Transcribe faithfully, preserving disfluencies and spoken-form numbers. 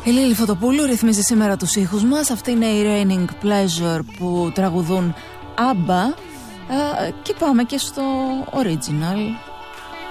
Η Λίλη Φωτοπούλου ρυθμίζει σήμερα τους ήχους μας. Αυτή είναι η Raining Pleasure που τραγουδούν ABBA. Και πάμε και στο original.